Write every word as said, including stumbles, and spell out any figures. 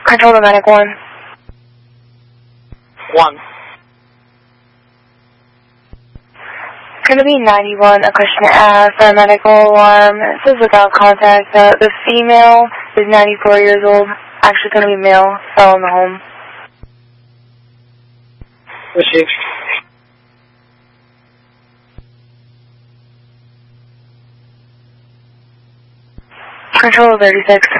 Control the medic one. One. Going to be ninety-one, a question asked for a medical alarm. It says without contact. Uh, the female is ninety-four years old. Actually going to be male. Fell in the home. Received. Control thirty-six.